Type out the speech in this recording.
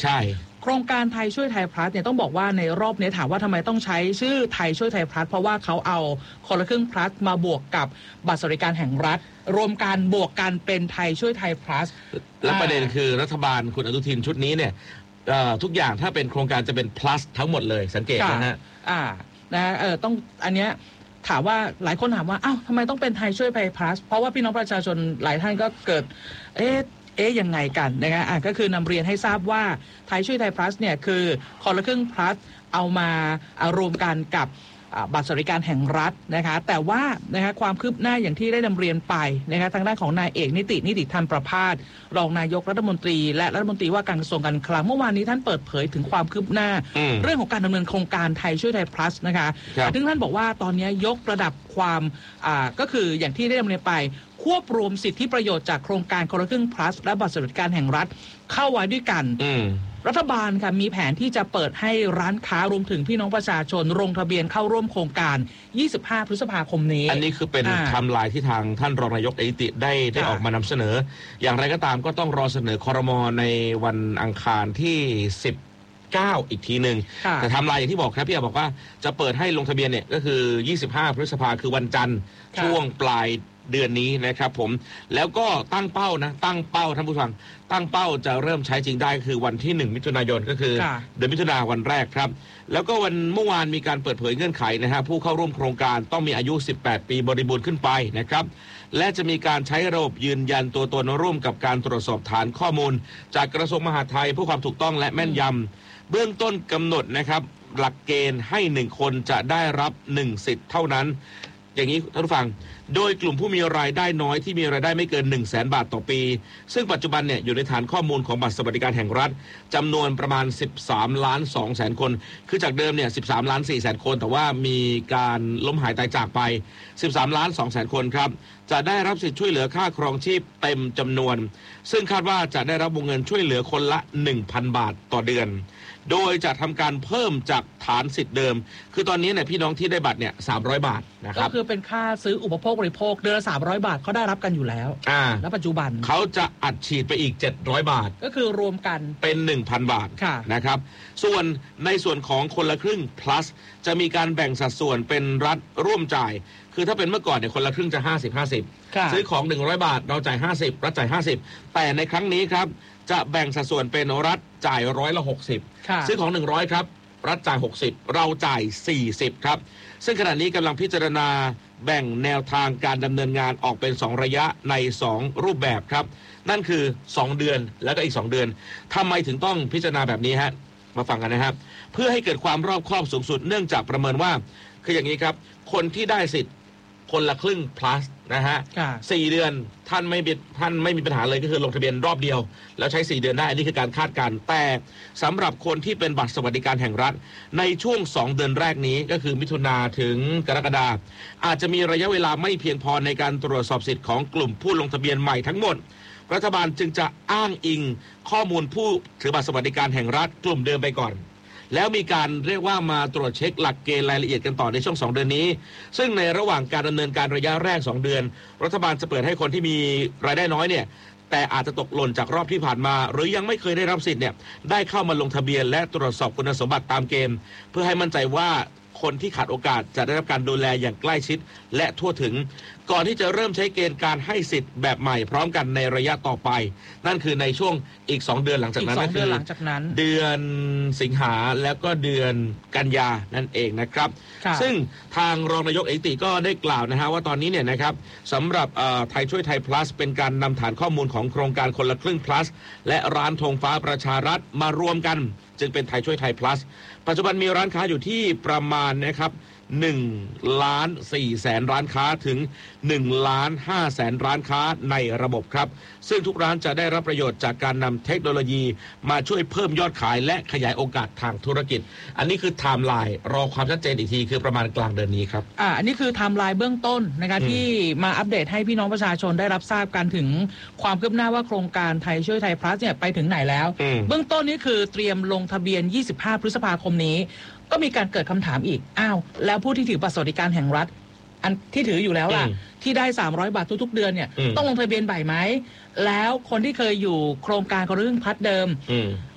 ใช่โครงการไทยช่วยไทยพลัสเนี่ยต้องบอกว่าในรอบนี้ถามว่าทำไมต้องใช้ชื่อไทยช่วยไทยพลัสเพราะว่าเขาเอาคนละครึ่งพลัสมาบวกกับบัตรสวัสดิการแห่งรัฐรวมกันบวกกันเป็นไทยช่วยไทยพลัสและประเด็นคือรัฐบาลคุณอนุทินชุดนี้เนี่ยทุกอย่างถ้าเป็นโครงการจะเป็น plus ทั้งหมดเลยสังเกตนะฮะต้องอันเนี้ยถามว่าหลายคนถามว่าอ้าวทำไมต้องเป็นไทยช่วยไทยพลัสเพราะว่าพี่น้องประชาชนหลายท่านก็เกิดยังไงกันนะคะก็คือนำเรียนให้ทราบว่าไทยช่วยไทยพลัสเนี่ยคือคนละครึ่งพลัสเอามารวมกันกับบัตรสวัสดิการแห่งรัฐนะคะแต่ว่านะคะความคืบหน้าอย่างที่ได้นำเรียนไปนะคะทางด้านของนายเอกนิติธรรมประภาสรองนายกรัฐมนตรีและรัฐมนตรีว่าการกระทรวงการคลังเมื่อวานนี้ท่านเปิดเผยถึงความคืบหน้าเรื่องของการดำเนินโครงการไทยช่วยไทยพลัสนะคะซึ่งท่านบอกว่าตอนนี้ยกระดับความก็คืออย่างที่ได้ดำเนินไปควบรวมสิทธิประโยชน์จากโครงการคนละครึ่ง plus และบัตรสวัสดิการแห่งรัฐเข้าไว้ด้วยกันรัฐบาลค่ะมีแผนที่จะเปิดให้ร้านค้ารวมถึงพี่น้องประชาชนลงทะเบียนเข้าร่วมโครงการ25พฤษภาคมนี้อันนี้คือเป็นไทม์ไลน์ที่ทางท่านรองนายกเอกนิติได้ออกมานำเสนออย่างไรก็ตามก็ต้องรอเสนอครม.ในวันอังคารที่19อีกทีหนึ่งแต่ไทม์ไลน์อย่างที่บอกครับพี่อาบอกว่าจะเปิดให้ลงทะเบียนเนี่ยก็คือ25พฤษภาคือวันจันทร์ช่วงปลายเดือนนี้นะครับผมแล้วก็ตั้งเป้าท่านผู้ฟังตั้งเป้าจะเริ่มใช้จริงได้คือวันที่1มิถุนายนก็คือเดือนมิถุนายนวันแรกครับแล้วก็วันเมื่อวานมีการเปิดเผยเงื่อนไขนะฮะผู้เข้าร่วมโครงการต้องมีอายุ18ปีบริบูรณ์ขึ้นไปนะครับและจะมีการใช้ระบบยืนยันตัวตนร่วมกับการตรวจสอบฐานข้อมูลจากกระทรวงมหาดไทยเพื่อความถูกต้องและแม่นยำเบื้องต้นกำหนดนะครับหลักเกณฑ์ให้1คนจะได้รับ1สิทธิ์เท่านั้นอย่างนี้ท่านผู้ฟังโดยกลุ่มผู้มีรายได้น้อยที่มีรายได้ไม่เกิน 100,000 บาทต่อปีซึ่งปัจจุบันเนี่ยอยู่ในฐานข้อมูลของบัตรสวัสดิการแห่งรัฐจำนวนประมาณ13,200,000 คนคือจากเดิมเนี่ย13,400,000 คนแต่ว่ามีการล้มหายตายจากไป13,200,000 คนครับจะได้รับสิทธิช่วยเหลือค่าครองชีพเต็มจำนวนซึ่งคาดว่าจะได้รับวงเงินช่วยเหลือคนละ 1,000 บาทต่อเดือนโดยจะทำการเพิ่มจากฐานสิทธิ์เดิมคือตอนนี้เนี่ยพี่น้องที่ได้บัตรเนี่ย300 บาทนะครับก็คือเป็นค่าซื้ออุปโภคบริโภคเดือนละ300 บาทเขาได้รับกันอยู่แล้วและปัจจุบันเขาจะอัดฉีดไปอีก700 บาทก็คือรวมกันเป็น 1,000 บาทนะครับส่วนในส่วนของคนละครึ่ง plus จะมีการแบ่งสัดส่วนเป็นรัฐร่วมจ่ายคือถ้าเป็นเมื่อก่อนเนี่ยคนละครึ่งจะ50-50ซื้อของ100 บาทเราจ่าย50รัฐจ่าย50แต่ในครั้งนี้ครับจะแบ่งสัดส่วนเป็นรัฐจ่าย60ซื้อของ100ครับรัฐจ่าย60เราจ่าย40ครับซึ่งขณะนี้กำลังพิจารณาแบ่งแนวทางการดำเนินงานออกเป็น2ระยะใน2รูปแบบครับนั่นคือ2เดือนแล้วก็อีก2เดือนทำไมถึงต้องพิจารณาแบบนี้ฮะมาฟังกันนะครับเพื่อให้เกิดความรอบคอบสูงสุดเนื่องจากประเมินว่าคืออย่างนี้ครับคนที่ได้สิทธิ์คนละครึ่ง plus นะฮะ4 เดือนท่านไม่มีปัญหาเลยก็คือลงทะเบียนรอบเดียวแล้วใช้4 เดือนได้อันนี้คือการคาดการณ์แต่สำหรับคนที่เป็นบัตรสวัสดิการแห่งรัฐในช่วง2 เดือนแรกนี้ก็คือมิถุนาถึงกรกฎาคมอาจจะมีระยะเวลาไม่เพียงพอในการตรวจสอบสิทธิ์ของกลุ่มผู้ลงทะเบียนใหม่ทั้งหมดรัฐบาลจึงจะอ้างอิงข้อมูลผู้ถือบัตรสวัสดิการแห่งรัฐกลุ่มเดิมไปก่อนแล้วมีการเรียกว่ามาตรวจเช็คหลักเกณฑ์รายละเอียดกันต่อในช่วง2 เดือนนี้ซึ่งในระหว่างการดำเนินการระยะแรก2 เดือนรัฐบาลจะเปิดให้คนที่มีรายได้น้อยเนี่ยแต่อาจจะตกหล่นจากรอบที่ผ่านมาหรือยังไม่เคยได้รับสิทธิ์เนี่ยได้เข้ามาลงทะเบียนและตรวจสอบคุณสมบัติตามเกณฑ์เพื่อให้มั่นใจว่าคนที่ขาดโอกาสจะได้รับการดูแลอย่างใกล้ชิดและทั่วถึงก่อนที่จะเริ่มใช้เกณฑ์การให้สิทธิ์แบบใหม่พร้อมกันในระยะต่อไปนั่นคือในช่วงอีก2 เดือนหลังจากนั้นก็คือเดือนสิงหาแล้วก็เดือนกันยานั่นเองนะครับซึ่งทางรองนายกเอกนิติก็ได้กล่าวนะฮะว่าตอนนี้เนี่ยนะครับสำหรับไทยช่วยไทย plus เป็นการนำฐานข้อมูลของโครงการคนละครึ่ง plus และร้านธงฟ้าประชารัฐมารวมกันจึงเป็นไทยช่วยไทย plus ปัจจุบันมีร้านค้าอยู่ที่ประมาณนะครับ1,400,000 ร้านค้าถึง1,500,000 ร้านค้าในระบบครับซึ่งทุกร้านจะได้รับประโยชน์จากการนำเทคโนโลยีมาช่วยเพิ่มยอดขายและขยายโอกาสทางธุรกิจอันนี้คือไทม์ไลน์รอความชัดเจนอีกทีคือประมาณกลางเดือนนี้ครับอันนี้คือไทม์ไลน์เบื้องต้นนะคะที่มาอัปเดตให้พี่น้องประชาชนได้รับทราบกันถึงความคืบหน้าว่าโครงการไทยช่วยไทย plus เนี่ยไปถึงไหนแล้วเบื้องต้นนี้คือเตรียมลงทะเบียน25พฤษภาคมนี้ก็มีการเกิดคำถามอีกแล้วผู้ที่ถือบัตรสวัสดิการแห่งรัฐอันที่ถืออยู่แล้วล่ะที่ได้300 บาททุกๆเดือนเนี่ยต้องลงทะเบียนใหม่ไหมแล้วคนที่เคยอยู่โครงการคนละครึ่ง plus เดิม